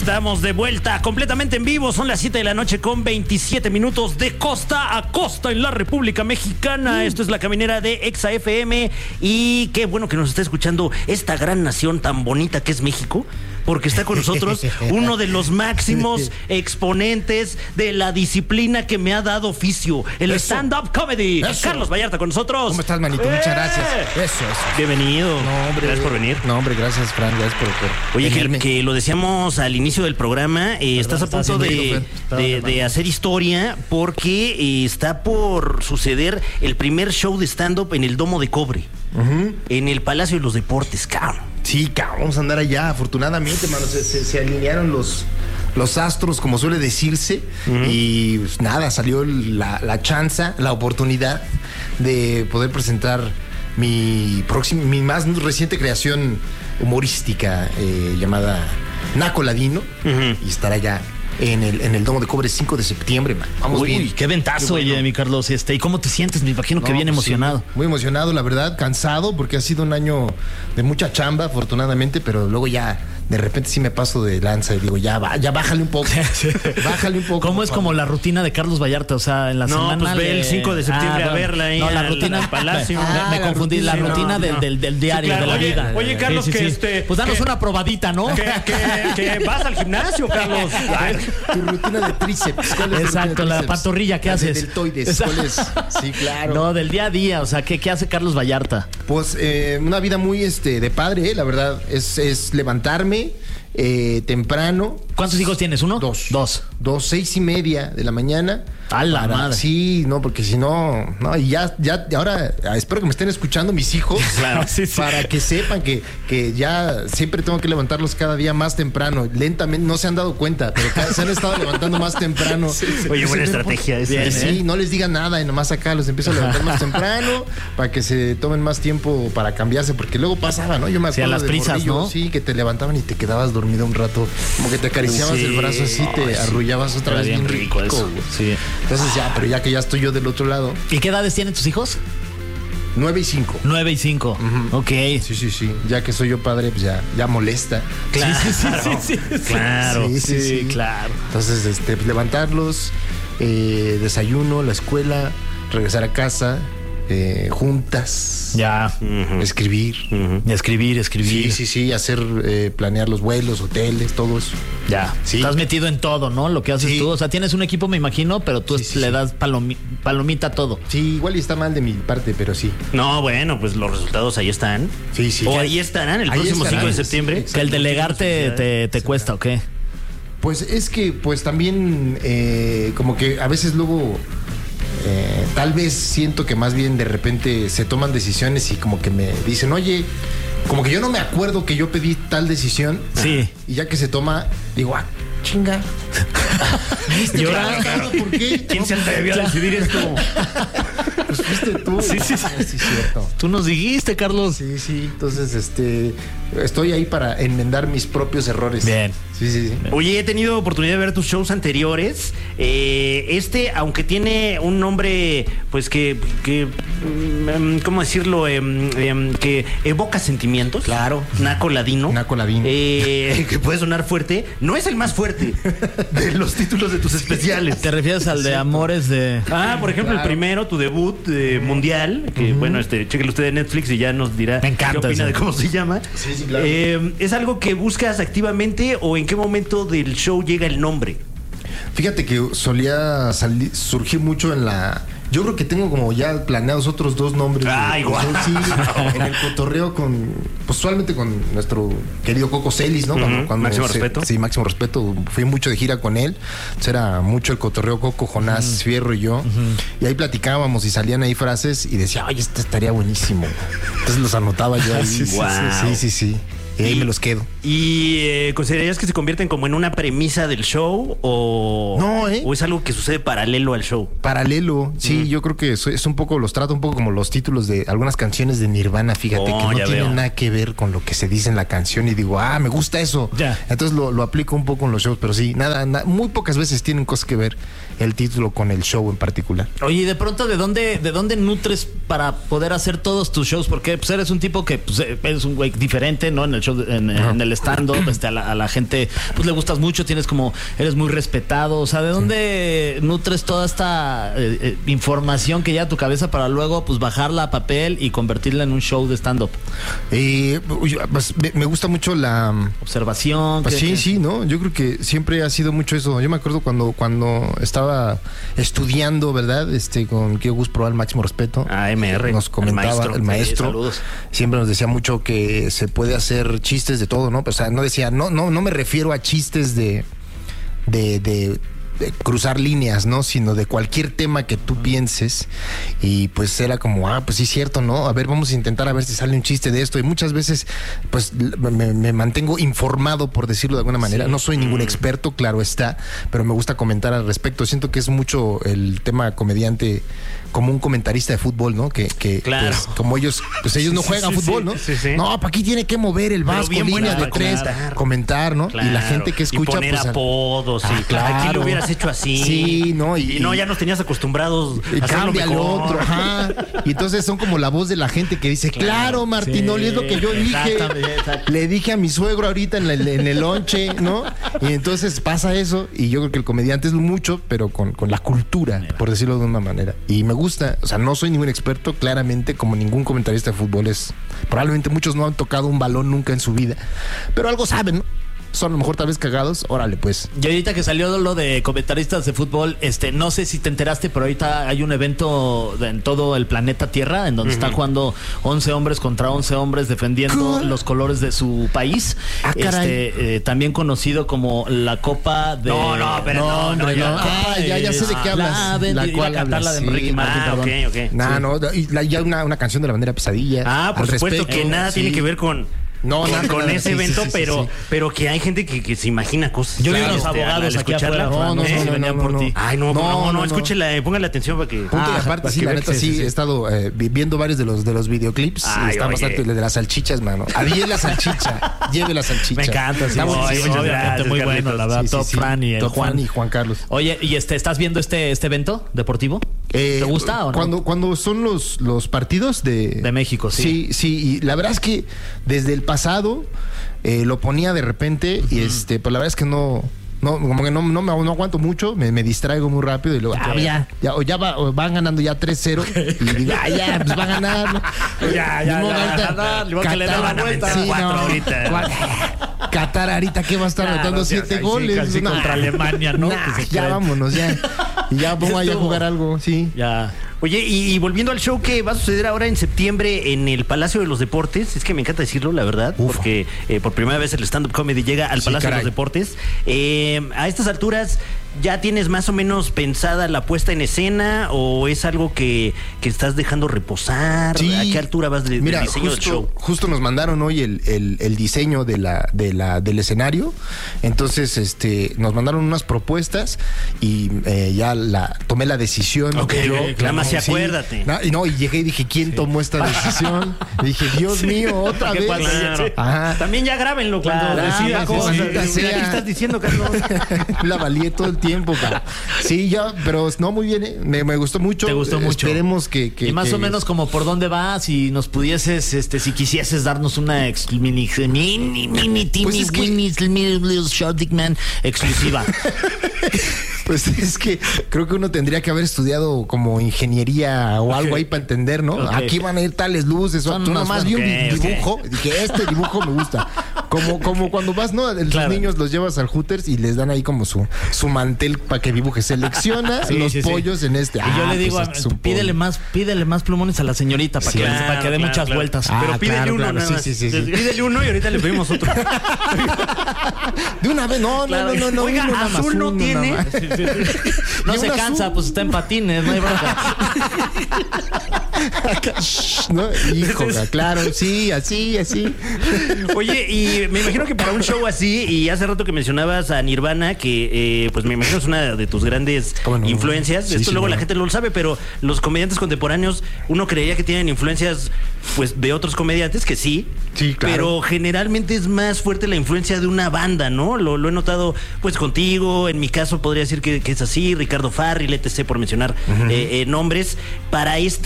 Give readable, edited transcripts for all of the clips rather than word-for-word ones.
Estamos de vuelta completamente en vivo. Son las 7 de la noche con 27 minutos de costa a costa en la República Mexicana. Esto es La Caminera de Exa FM. Y qué bueno que nos está escuchando esta gran nación tan bonita que es México, porque está con nosotros uno de los máximos exponentes de la disciplina que me ha dado oficio, el stand-up comedy. Carlos Vallarta con nosotros. ¿Cómo estás, manito? Muchas gracias. Eso. Bienvenido. No, hombre. Gracias por venir. No, hombre, gracias, Fran. Gracias por Oye, tenerme. que lo decíamos al inicio del programa, estás a punto de hacer historia porque está por suceder el primer show de stand-up en el Domo de Cobre, en el Palacio de los Deportes, cabrón. Sí, cabrón, vamos a andar allá. Afortunadamente, mano, se alinearon los astros, como suele decirse. Y pues, nada, salió la chance, la oportunidad de poder presentar mi más reciente creación humorística llamada Naco Ladino, y estar allá en el Domo de Cobre 5 de septiembre, man. Vamos bien. Uy, qué ventazo, Qué bueno. oye, mi Carlos. ¿Y cómo te sientes? Me imagino que bien emocionado. Sí, muy emocionado, la verdad, cansado, porque ha sido un año de mucha chamba, afortunadamente, pero luego ya de repente sí me paso de lanza y digo, ya bájale un poco. Bájale un poco. ¿Cómo es como la rutina de Carlos Vallarta? O sea, en la semana. Pues ve el 5 de septiembre a verla ahí. No, la rutina al Palacio. Me confundí, la rutina no. del diario, Sí, claro. de la vida. Oye, Carlos, Pues danos una probadita, ¿no? Que vas al gimnasio, Carlos. Tu rutina de tríceps. ¿Cuál es tu Exacto, rutina de la tríceps? pantorrilla, ¿qué La de haces? deltoides, ¿cuál es? Sí, claro. No, del día a día, o sea, ¿qué hace Carlos Vallarta? Pues una vida muy de padre, la verdad. Es levantarme temprano. ¿Cuántos hijos tienes? ¿Uno? Dos. 6:30 de la mañana. A la madre. Sí, no, porque si no, y ya, ahora espero que me estén escuchando mis hijos. Claro, sí. Para que sepan que ya siempre tengo que levantarlos cada día más temprano. Lentamente, no se han dado cuenta, pero se han estado levantando más temprano. Oye, buena estrategia esa. Bien, sí, no les digan nada y nomás acá los empiezo a levantar más temprano para que se tomen más tiempo para cambiarse, porque luego pasaba, ¿no? Yo me Sí, a acuerdo las de prisas, morrillo, ¿no? Sí, que te levantaban y te quedabas dormido un rato, como que te acariciabas Sí. el brazo así, te arrullabas otra Era vez bien bien rico rico, eso. güey. Sí. Entonces pero ya que ya estoy yo del otro lado, ¿Y qué edades tienen tus hijos? 9 y 5. 9 y 5. Ok. Sí. Ya que soy yo padre, pues ya molesta. Claro, Sí. claro. Sí. Claro. Entonces, pues, levantarlos, desayuno, la escuela, regresar a casa, juntas, Ya. escribir. Escribir. Sí, hacer, planear los vuelos, hoteles, todo eso. Ya. Sí. Estás metido en todo, ¿no? Lo que haces Sí. tú. O sea, tienes un equipo, me imagino, pero tú Sí. le das palomita a todo. Sí, igual y está mal de mi parte, pero sí. No, bueno, pues los resultados ahí están. Sí. O ahí estarán el Ahí próximo estarán, 5 de septiembre. Que el delegarte te cuesta, ¿o qué? Pues es que, pues también, como que a veces luego, tal vez siento que más bien de repente se toman decisiones y como que me dicen, oye, como que yo no me acuerdo que yo pedí tal decisión. Sí. Y ya que se toma, digo, chinga. ¿Y ahora? ¿Por qué? ¿Quién se atrevió a decidir esto? Pues fuiste tú. Sí. Sí, cierto. Tú nos dijiste, Carlos. Sí. Entonces, estoy ahí para enmendar mis propios errores. Bien. Sí. Oye, he tenido oportunidad de ver tus shows anteriores. Aunque tiene un nombre, pues que ¿cómo decirlo? Que evoca sentimientos. Claro. Naco Ladino. Naco Ladino. Que puede sonar fuerte. No es el más fuerte de los títulos de tus especiales. ¿Te refieres al de Amores de...? Por ejemplo, Claro. el primero, tu debut mundial, que bueno, chéquelo usted en Netflix y ya nos dirá Me encanta qué opina ese. de cómo se llama. Sí, claro. ¿Es algo que buscas activamente o en qué momento del show llega el nombre? Fíjate que solía surgir mucho en la... Yo creo que tengo como ya planeados otros 2 nombres. Igual. Sí, en el cotorreo usualmente con nuestro querido Coco Celis, ¿no? Máximo respeto. Sí, máximo respeto. Fui mucho de gira con él. Entonces era mucho el cotorreo Coco, Jonás, Fierro y yo. Y ahí platicábamos y salían ahí frases y decía, oye, esto estaría buenísimo. Entonces los anotaba yo ahí. Sí. Y ahí me los quedo. ¿Y considerarías que se convierten como en una premisa del show o, No, o es algo que sucede paralelo al show? Paralelo, sí, yo creo que es un poco, los trato un poco como los títulos de algunas canciones de Nirvana, fíjate, Oh, que no ya tienen veo. nada que ver con lo que se dice en la canción y digo, me gusta eso. Ya. Entonces lo aplico un poco en los shows, pero sí, muy pocas veces tienen cosas que ver el título con el show en particular. Oye, y de pronto, ¿de dónde nutres para poder hacer todos tus shows? Porque pues, eres un tipo que pues, eres un güey diferente, ¿no? En el show, en el stand-up, a la gente, pues le gustas mucho, eres muy respetado. O sea, ¿de dónde nutres toda esta información que llega a tu cabeza para luego, pues, bajarla a papel y convertirla en un show de stand-up? Pues, me gusta mucho la observación. Pues sí, ¿no? Yo creo que siempre ha sido mucho eso. Yo me acuerdo cuando estaba estudiando, ¿verdad? Con Kio Gus Proal, máximo respeto. MR. Nos comentaba el maestro. Sí, siempre nos decía mucho que se puede hacer chistes de todo, ¿no? O sea, no decía, no me refiero a chistes de cruzar líneas, ¿no? Sino de cualquier tema que tú pienses. Y pues era como, pues sí es cierto, ¿no? A ver, vamos a intentar a ver si sale un chiste de esto. Y muchas veces, pues, me mantengo informado, por decirlo de alguna manera. Sí. No soy ningún experto, claro está, pero me gusta comentar al respecto. Siento que es mucho el tema comediante como un comentarista de fútbol, ¿no? Que claro. Pues, como ellos no juegan fútbol, ¿no? Sí. No, para aquí tiene que mover el Vasco, línea de tres, comentar, ¿no? Claro. Y la gente que escucha, y poner pues, apodos, claro. Aquí lo hubieras hecho así. Sí, ¿no? Y no, ya nos tenías acostumbrados a hacerlo cambia al mejor. otro, Y entonces son como la voz de la gente que dice, claro, Martinoli, es lo que yo dije. Le dije a mi suegro ahorita en el lonche, ¿no? Y entonces pasa eso, y yo creo que el comediante es mucho, pero con la cultura, por decirlo de una manera. Y me gusta, o sea, no soy ningún experto, claramente, como ningún comentarista de fútbol probablemente muchos no han tocado un balón nunca en su vida, pero algo saben, ¿no? Son a lo mejor tal vez cagados, órale pues. Y ahorita que salió lo de comentaristas de fútbol, no sé si te enteraste, pero ahorita hay un evento en todo el planeta Tierra en donde están jugando 11 hombres contra 11 hombres defendiendo los colores de su país. Caray. También conocido como la Copa de... No, ya sé de qué hablas. La cual hablas, la de Ricky Martin, perdón. Ok. Y ya una canción de la bandera Pesadilla. Por supuesto que nada tiene que ver con ese evento, pero que hay gente que se imagina cosas. Yo vi unos abogados aquí afuera. No, venían por ti. Ay, no, escúchela, póngale atención para que... Punto y aparte, sí, la neta, sí, he estado viendo varios de los videoclips. Está bastante, de las salchichas, mano. Adiós la salchicha, lleve la salchicha. Me encanta, sí. Obviamente, muy bueno, la verdad. Top Fran y el Juan y Juan Carlos. Oye, ¿y estás viendo este evento deportivo? ¿Te gusta o no? Cuando son los partidos de México, sí. Sí, y la verdad es que desde el pasado lo ponía de repente y pues la verdad es que no, como que no aguanto mucho, me distraigo muy rápido y luego van ganando ya 3-0 y digo, ya, pues va a ganar, ¿no? Igual que le daban a meter 4 ahorita. Qatar ahorita que va a estar anotando 7 goles. Casi contra Alemania, ¿no? Ya vámonos, ya. Y ya pongo ahí a jugar algo, sí. Ya. Oye, y volviendo al show que va a suceder ahora en septiembre en el Palacio de los Deportes, es que me encanta decirlo, la verdad, porque por primera vez el stand-up comedy llega al Palacio de los Deportes. A estas alturas, ¿ya tienes más o menos pensada la puesta en escena o es algo que estás dejando reposar? Sí. ¿A qué altura vas del diseño del show? Justo nos mandaron hoy el diseño del escenario. Entonces, nos mandaron unas propuestas y ya tomé la decisión. Acuérdate. Y llegué y dije, ¿quién tomó esta decisión? Y dije, Dios mío, otra vez. Claro. También ya grábenlo cuando decidan cosas. ¿Qué estás diciendo, Carlos? La valía todo el tiempo, cara. Sí, pero no, muy bien, me gustó mucho. Te gustó mucho. Esperemos que y más o menos como por dónde vas, si nos pudieses, si quisieses darnos una mini Short Dick Man exclusiva. Pues es que creo que uno tendría que haber estudiado como ingeniería o algo ahí para entender, ¿no? Aquí van a ir tales luces. Tú nomás vi un dibujo. Dije, este dibujo me gusta. Como cuando vas, ¿no? Los niños los llevas al Hooters y les dan ahí como su mantel para que dibuje. Selecciona los pollos en este. Y yo le digo, pídele más plumones a la señorita para que dé muchas vueltas. Pero pídele uno, nada más. Pídele uno y ahorita le pedimos otro. De una vez, no. Oiga, azul no tiene. No se cansa, pues está en patines, no hay bronca. ¿No? Hijo, claro, sí, así. Oye, y me imagino que para un show así, y hace rato que mencionabas a Nirvana, que pues me imagino es una de tus grandes influencias. Esto luego la gente no lo sabe, pero los comediantes contemporáneos, uno creería que tienen influencias pues de otros comediantes, que sí, claro. Pero generalmente es más fuerte la influencia de una banda, ¿no? Lo he notado pues contigo, en mi caso podría decir que es así, Ricardo Farril, etc., por mencionar nombres. Para este show,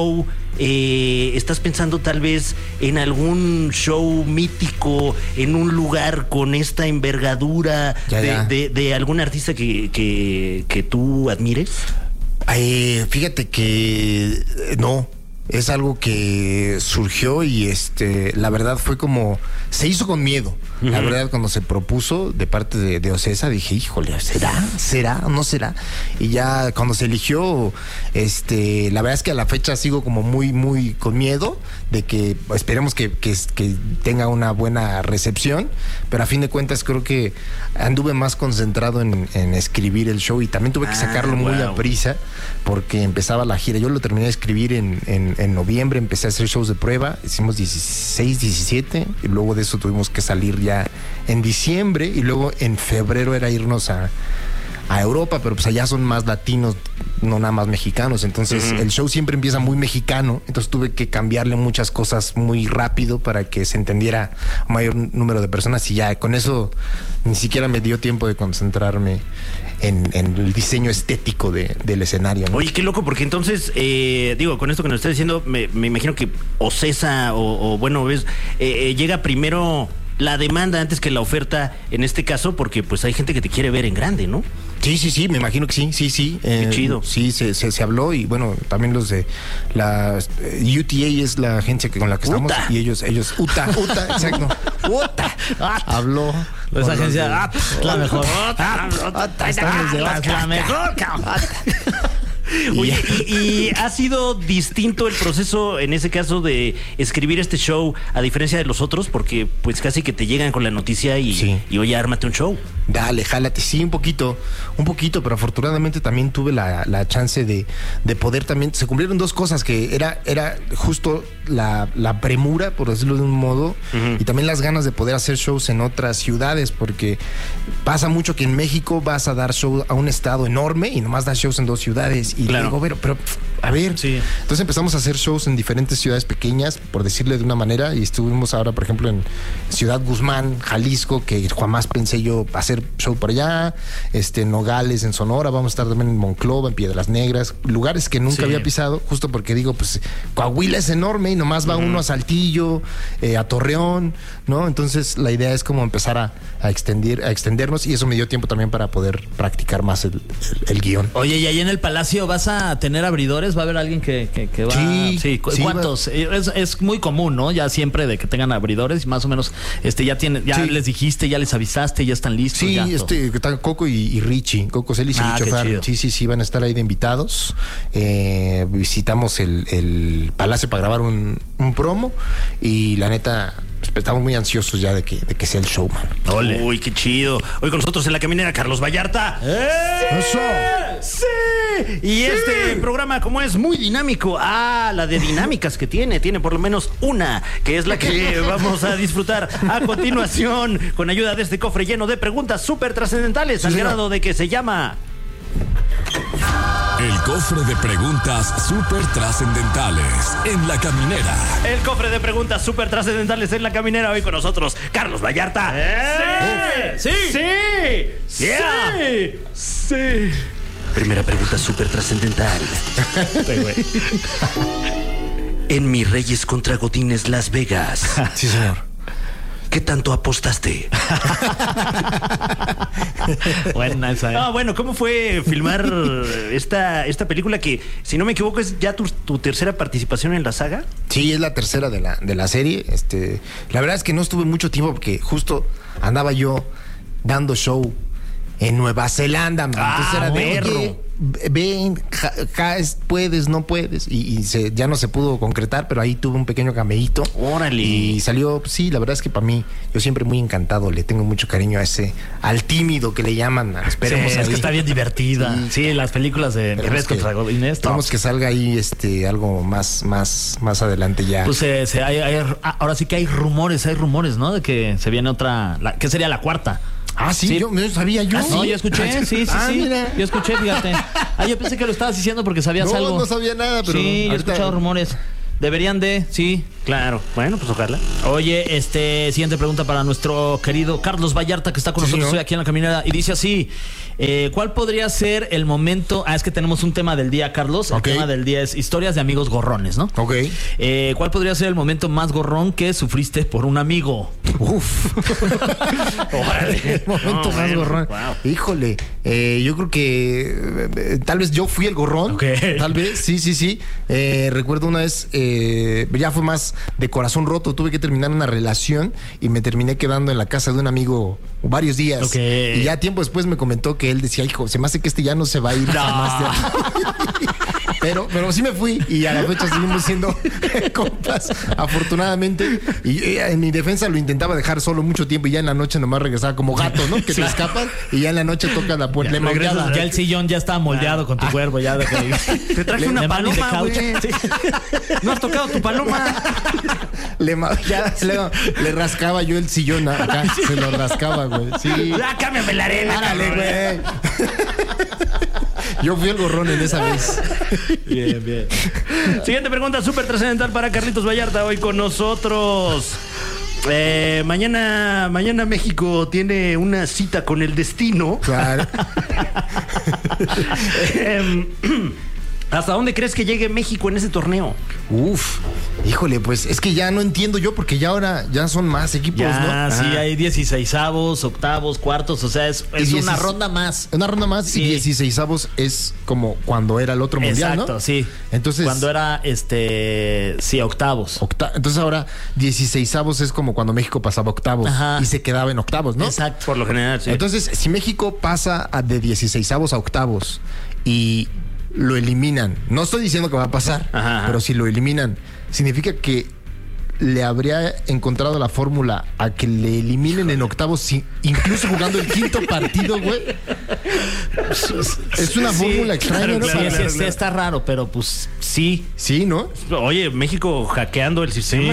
show, ¿estás pensando tal vez en algún show mítico, en un lugar con esta envergadura de algún artista que tú admires? Fíjate que no. Es algo que surgió y la verdad fue como, se hizo con miedo. Uh-huh. La verdad, cuando se propuso de parte de Ocesa, dije, híjole, ¿será o no será? Y ya cuando se eligió, la verdad es que a la fecha sigo como muy, muy con miedo de que esperemos que tenga una buena recepción, pero a fin de cuentas creo que anduve más concentrado en escribir el show y también tuve que sacarlo muy a prisa porque empezaba la gira. Yo lo terminé de escribir en noviembre, empecé a hacer shows de prueba, hicimos 16, 17 y luego de eso tuvimos que salir ya en diciembre y luego en febrero era irnos a Europa, pero pues allá son más latinos, no nada más mexicanos, entonces el show siempre empieza muy mexicano, entonces tuve que cambiarle muchas cosas muy rápido para que se entendiera un mayor número de personas y ya con eso ni siquiera me dio tiempo de concentrarme en el diseño estético del escenario, ¿no? Oye, qué loco, porque entonces, con esto que nos estás diciendo, me imagino que Ocesa llega primero la demanda antes que la oferta en este caso, porque pues hay gente que te quiere ver en grande, ¿no? Sí, me imagino que sí. Qué chido. Sí, se habló y bueno, también los de la UTA es la agencia con la que estamos y ellos UTA, exacto. UTA. Habló. Esa agencia la mejor. La mejor. Oye, ¿y ha sido distinto el proceso en ese caso de escribir este show a diferencia de los otros? Porque pues casi que te llegan con la noticia y oye, ármate un show. Dale, jálate, sí, un poquito, pero afortunadamente también tuve la chance de poder también, se cumplieron dos cosas, que era justo la premura, por decirlo de un modo, y también las ganas de poder hacer shows en otras ciudades, porque pasa mucho que en México vas a dar show a un estado enorme y nomás das shows en dos ciudades. Y digo, pero a ver. Sí. Entonces empezamos a hacer shows en diferentes ciudades pequeñas, por decirle de una manera, y estuvimos ahora, por ejemplo, en Ciudad Guzmán, Jalisco, que jamás pensé yo hacer show por allá, Nogales, en Sonora, vamos a estar también en Monclova, en Piedras Negras, lugares que nunca había pisado, justo porque digo, pues Coahuila es enorme y nomás va uno a Saltillo, a Torreón, ¿no? Entonces la idea es como empezar a extendernos y eso me dio tiempo también para poder practicar más el guión. Oye, y ahí en el Palacio vas a tener abridores, va a haber alguien que va. Sí, ¿cuántos? Es muy común, ¿no? Ya siempre de que tengan abridores, más o menos, les dijiste, ya les avisaste, ya están listos. Sí, están Coco y Richie, Coco Celis y Richo Farr. Sí, van a estar ahí de invitados. Visitamos el Palacio para grabar un promo y la neta estamos muy ansiosos ya de que sea el show, man. Ole. Uy, qué chido. Hoy con nosotros en la caminera, Carlos Vallarta. ¡Sí! Y este programa, como es muy dinámico, la de dinámicas que tiene por lo menos una, que es la que vamos a disfrutar a continuación, con ayuda de este cofre lleno de preguntas súper trascendentales, al grado de que se llama... El cofre de preguntas súper trascendentales en la caminera. El cofre de preguntas súper trascendentales en la caminera. Hoy con nosotros, Carlos Vallarta. ¡Sí! Primera pregunta súper trascendental. En Mi Reyes contra Godínez Las Vegas. Sí, señor. ¿Qué tanto apostaste? Buena esa. Bueno, ¿cómo fue filmar esta película que, si no me equivoco, es ya tu tercera participación en la saga? Sí, es la tercera de la serie. La verdad es que no estuve mucho tiempo porque justo andaba yo dando show en Nueva Zelanda, man. Entonces era ven, puedes, no puedes. Y ya no se pudo concretar, pero ahí tuve un pequeño cameíto. ¡Órale! Y salió, sí, la verdad es que para mí, yo siempre muy encantado, le tengo mucho cariño al tímido que le llaman. Esperemos. Es que está bien divertida. Sí, las películas de Mi Reyes contra Godínez. Esperemos que salga ahí algo más adelante ya. Pues ahora sí que hay rumores, ¿no? De que se viene otra, que sería la cuarta. Sí, yo no sabía yo. No, yo escuché, sí. Mira. Yo escuché, fíjate. Yo pensé que lo estabas diciendo porque sabías algo. No sabía nada, pero sí, he escuchado rumores. Deberían de, sí. Claro, bueno, pues ojalá. Oye, siguiente pregunta para nuestro querido Carlos Vallarta, que está con nosotros hoy aquí en la caminera, y dice así: ¿cuál podría ser el momento? Es que tenemos un tema del día, Carlos. El tema del día es historias de amigos gorrones, ¿no? Ok. ¿Cuál podría ser el momento más gorrón que sufriste por un amigo? Uf. El momento más gorrón. Wow. Híjole, yo creo que tal vez yo fui el gorrón. Okay. Tal vez, sí. Recuerdo una vez, ya fue más de corazón roto. Tuve que terminar una relación y me terminé quedando en la casa de un amigo varios días. Okay. Y ya tiempo después me comentó que él decía, hijo, se me hace que ya no se va a ir jamás de aquí. Pero sí me fui y a la fecha seguimos siendo compas, afortunadamente. Y en mi defensa lo intentaba dejar solo mucho tiempo y ya en la noche nomás regresaba como gato, ¿no? Que te escapas y ya en la noche toca la puerta. Le moldeaba. Ya el sillón ya estaba moldeado con tu cuerpo. Ya Te traje una paloma, güey. Sí. No has tocado tu paloma. Le rascaba yo el sillón acá. Se lo rascaba, güey. Sí. Ya, cámbiame la arena. Árale, güey. Yo fui el gorrón en esa vez. Bien. Siguiente pregunta súper trascendental para Carlitos Vallarta hoy con nosotros. Mañana México tiene una cita con el destino. Claro. ¿Hasta dónde crees que llegue México en ese torneo? Uf, híjole, pues es que ya no entiendo yo porque ya ahora ya son más equipos, ¿no? Sí, hay 16avos, octavos, cuartos, o sea, es una ronda más. Una ronda más y 16avos es como cuando era el otro mundial, ¿no? Exacto, sí. Entonces, cuando era octavos. Entonces ahora 16avos es como cuando México pasaba octavos. Ajá. Y se quedaba en octavos, ¿no? Exacto. Por lo general, sí. Entonces, si México pasa de 16avos a octavos y lo eliminan, no estoy diciendo que va a pasar, Ajá. pero si lo eliminan, significa que le habría encontrado la fórmula a que le eliminen en octavos, incluso jugando el quinto partido, güey. Es una fórmula extraña, ¿no? Claro. Sí, está raro, pero pues sí. Sí, ¿no? Oye, México hackeando el sistema.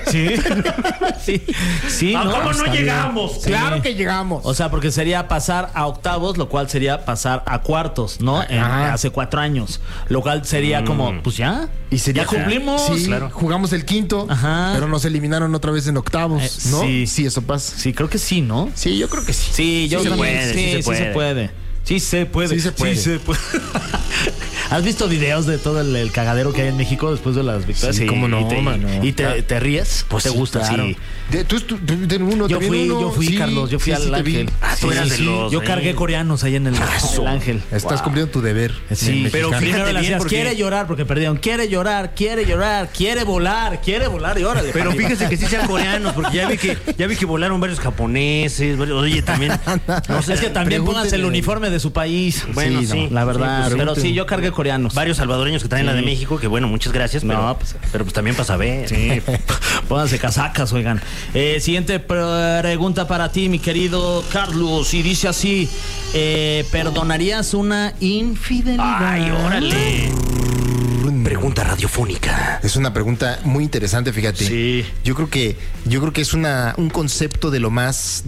Sí, ¿no? ¿Cómo no Está llegamos? bien. Claro que llegamos. O sea, porque sería pasar a octavos, lo cual sería pasar a cuartos, ¿no? Hace 4 años. Lo cual sería como, pues ya. Y sería, ya cumplimos. Sí, claro. Jugamos el quinto, Ajá. pero nos eliminaron otra vez en octavos, ¿no? Sí, eso pasa. Sí, creo que sí, ¿no? Sí, yo creo que sí. Sí, yo creo puede, que sí se puede. Sí se puede. Sí se puede. Sí se puede. ¿Has visto videos de todo el cagadero que hay en México después de las victorias? Sí, cómo no, mano. ¿Y te ríes? Pues ¿Te sí, gusta? claro. Sí. Yo fui, sí, Carlos, yo fui al Ángel. Tú eras de los, Yo cargué coreanos ahí en el Ángel. Estás cumpliendo tu deber. Sí, pero fíjate primero le bien hacías, porque- quiere llorar porque perdieron, quiere llorar, quiere volar y órale. Pero para arriba. fíjese que sí sean coreanos, porque ya vi que volaron varios japoneses. Oye, también. No sé, es que también pónganse el uniforme de su país. Bueno, sí. La verdad. Sí, pues, pero sí, yo cargué coreanos. Varios salvadoreños que traen la de México, que bueno, muchas gracias, pero, No, pues- pero pues también para saber. Sí, pónganse casacas, oigan. Siguiente pregunta para ti, mi querido Carlos. Y dice así: ¿perdonarías una infidelidad? Ay, órale. Pregunta radiofónica. Es una pregunta muy interesante, fíjate. Sí. Yo creo que es un concepto de lo más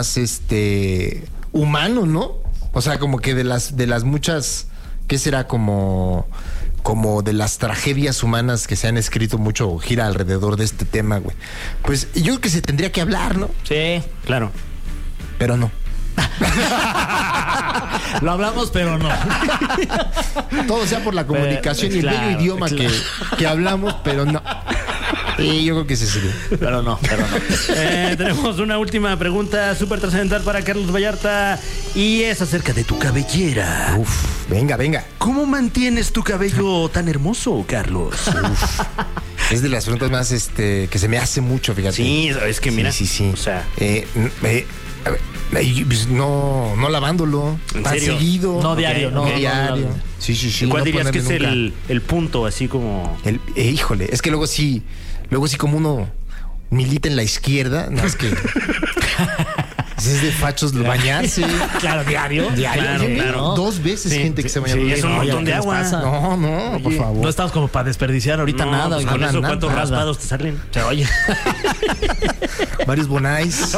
humano, ¿no? O sea, como que de las muchas, ¿qué será? Como de las tragedias humanas que se han escrito mucho, gira alrededor de este tema, güey. Pues yo creo que se tendría que hablar, ¿no? Sí, Claro. Pero no. lo hablamos, pero no. Todo sea por la comunicación y el bello claro, idioma claro. que hablamos, pero no. Y yo creo que sí sería. Pero no. Tenemos una última pregunta súper trascendental para Carlos Vallarta y es acerca de tu cabellera. Uf, venga. ¿Cómo mantienes tu cabello tan hermoso, Carlos? Es de las preguntas más que se me hace mucho, fíjate. Sí, es que mira. Sí. O sea, pues no lavándolo ¿En tan serio? seguido. No diario, no diario. Sí. ¿cuál no dirías que es ponerle el punto así como... híjole, es que luego sí como uno milita en la izquierda, no es que Es de fachos bañarse. Claro, diario. Diario. Claro. 2 veces gente que se baña. Sí, es un montón de agua. No, por favor. No estamos como para desperdiciar ahorita nada. Pues con oiga. eso, nada, ¿cuántos nada. raspados te salen? O sea, oye. Varios bonais.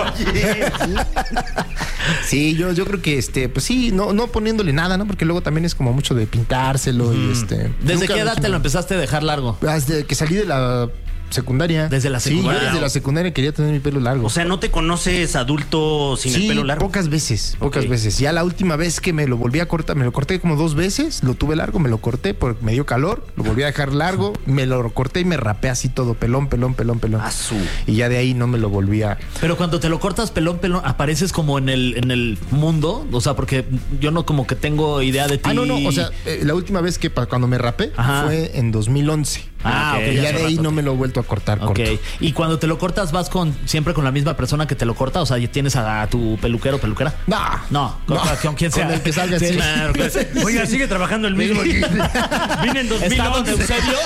Sí, yo creo que pues sí, no poniéndole nada, ¿no? Porque luego también es como mucho de pintárselo y ¿Desde nunca qué edad te lo empezaste a dejar largo? Desde que salí de la secundaria. ¿Desde la secundaria? Sí, yo desde la secundaria quería tener mi pelo largo. O sea, ¿no te conoces adulto sin el pelo largo? Pocas veces. Ok. Ya la última vez que me lo volví a cortar, me lo corté como 2 veces, lo tuve largo, me lo corté porque me dio calor, lo volví a dejar largo, me lo corté y me rapé así todo, pelón. Asu. Y ya de ahí no me lo volví a... Pero cuando te lo cortas pelón, apareces como en el mundo. O sea, porque yo no como que tengo idea de ti. No. O sea, la última vez que cuando me rapé Ajá. fue en 2011. Ah, ok, Y ya hace de ahí rato. no me lo he vuelto a cortar. Ok. corto. Y cuando te lo cortas, ¿vas siempre con la misma persona que te lo corta? O sea, ¿tienes a tu peluquero o peluquera? No. Con quien sea. Con el que salga así. Claro, claro. Oiga, sigue trabajando el mismo. Vine en ¿Está don 2011. Eusebio?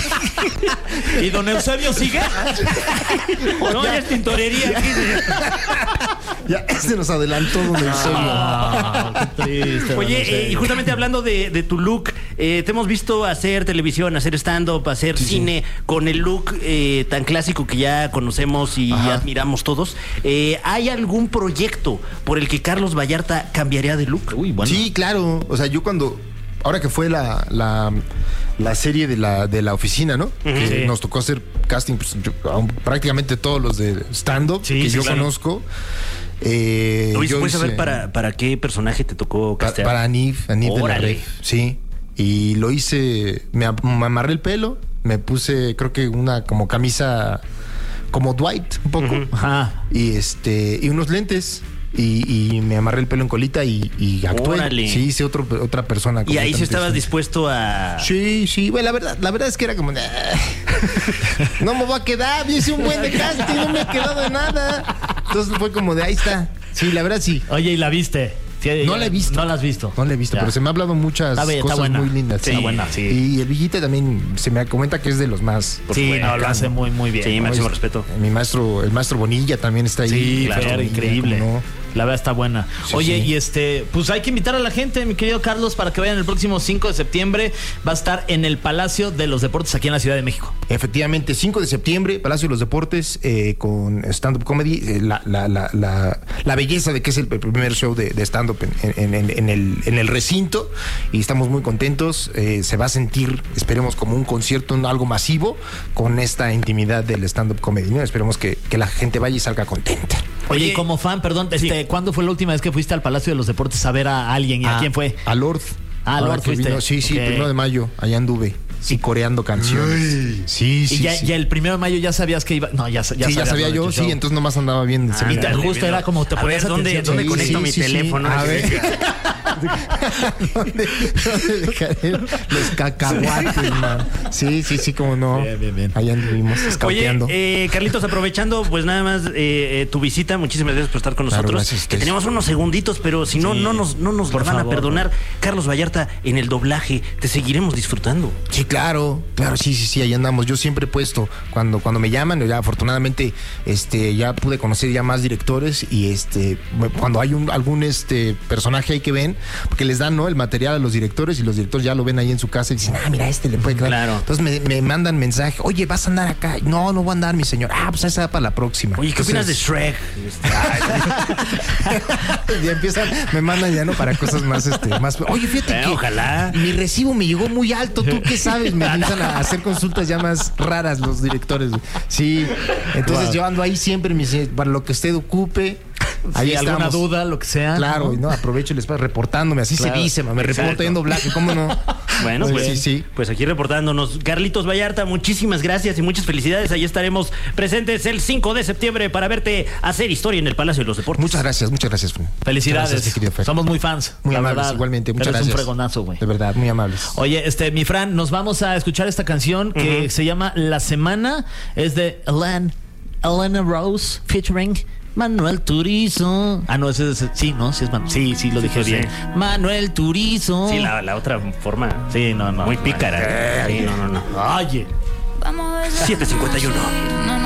¿Y don Eusebio sigue? No, ya es tintorería aquí. Ya se nos adelantó don Eusebio. Ah, qué triste. don Oye, Eusebio. y justamente hablando de tu look, te hemos visto hacer televisión, hacer stand-up, hacer cine con el look tan clásico que ya conocemos y Ajá. admiramos todos. ¿Hay algún proyecto por el que Carlos Vallarta cambiaría de look? Uy, bueno. Sí, claro. O sea, yo ahora que fue la serie de la oficina, ¿no? Que Sí. nos tocó hacer casting, pues, prácticamente todos los de stand-up Sí, que sí, yo claro. conozco. Oye, ¿se yo puede saber hice- para qué personaje te tocó castear? para Anif de la Órale. Red. Sí. Y lo hice, me amarré el pelo, me puse, creo que una como camisa como Dwight, un poco. Ajá. Y unos lentes. Y me amarré el pelo en colita y actué. Órale. Sí, hice otra persona. Y ahí sí completamente estabas distinta. dispuesto a... Sí. Bueno, la verdad es que era como... no me voy a quedar. Yo hice un buen de casting, no me he quedado de nada. Entonces fue como de ahí está. Sí, la verdad sí. Oye, ¿y la viste? Sí, No la he visto. No la has visto. No la he visto, Ya. pero se me ha hablado muchas Está bien, está cosas buena. muy lindas. Sí, está buena, sí. Y el Villita también se me comenta que es de los más... Sí, Bueno, no, lo hace muy, muy bien. Sí, máximo Oye, respeto. El maestro Bonilla también está ahí. Sí, claro, Fer, Bonilla, increíble. ¿cómo no? La verdad está buena. Sí, Oye, sí. y pues hay que invitar a la gente, mi querido Carlos, para que vayan el próximo 5 de septiembre. Va a estar en el Palacio de los Deportes aquí en la Ciudad de México. Efectivamente, 5 de septiembre, Palacio de los Deportes, con stand-up comedy, la belleza de que es el primer show de stand-up en el recinto, y estamos muy contentos. Se va a sentir, esperemos, como un concierto, algo masivo, con esta intimidad del stand-up comedy, ¿no? Esperemos que la gente vaya y salga contenta. Oye, Oye, y como fan, perdón, ¿cuándo fue la última vez que fuiste al Palacio de los Deportes a ver a alguien? ¿Y a quién fue? A Lord. Ah, Ahora Lord que fuiste. vino, sí, Ok. 1 de mayo, allá anduve. Sí, coreando canciones. Sí, Y ya el 1 de mayo ya sabías que iba. No, ya ya sabía lo de yo, tu show. sí, entonces nomás andaba viendo. Ah, Y te- Ándale, justo era como te a ponías ver, ¿dónde atención. ¿dónde Sí, conecto sí, mi sí, teléfono? a ver. ¿Dónde dejaré los cacahuates, man? Sí, como no. Bien. Allá anduvimos escauteando. Oye, Carlitos, aprovechando, pues nada más tu visita, muchísimas gracias por estar con Claro, nosotros. gracias a Que ustedes. tenemos unos segunditos, pero si no, Sí. no nos Por van favor, a perdonar. Carlos Vallarta, en el doblaje, te seguiremos disfrutando. Sí, claro, sí, ahí andamos. Yo siempre he puesto, cuando me llaman, ya afortunadamente, ya pude conocer ya más directores y cuando hay algún personaje ahí que ven, porque les dan, ¿no?, el material a los directores y los directores ya lo ven ahí en su casa y dicen, mira, le puede quedar. Claro. Entonces me mandan mensaje, oye, vas a andar acá. No voy a andar, mi señor. Pues esa va para la próxima. Oye, ¿qué opinas de Entonces, Shrek? ya empiezan, me mandan ya no para cosas más, oye, fíjate que ojalá. mi recibo me llegó muy alto, ¿tú qué sabes? Me empiezan a hacer consultas ya más raras los directores. Sí, entonces yo ando ahí siempre, para lo que usted ocupe. Ahí Sí, alguna estamos. duda, lo que sea. Claro, ¿no? y no, aprovecho el espacio reportándome, así Claro, se dice, me exacto. reporto en doblaje, ¿cómo no? Bueno, Sí, pues, sí. pues aquí reportándonos. Carlitos Vallarta, muchísimas gracias y muchas felicidades. Ahí estaremos presentes el 5 de septiembre para verte hacer historia en el Palacio de los Deportes. Muchas gracias, Fran. Felicidades. Muchas gracias, querido Fer. Somos muy fans. Muy la amables, verdad. igualmente, muchas Eres gracias. un fregonazo, güey. De verdad, muy amables. Oye, mi Fran, nos vamos a escuchar esta canción que se llama La Semana. Es de Elena Rose featuring Manuel Turizo. No, ese es... Sí, ¿no? Sí, sí, lo dije sí. bien. Manuel Turizo. Sí, la otra forma. Sí, no. Muy pícara. Sí, no. Oye. Vamos a besar 7:51. No,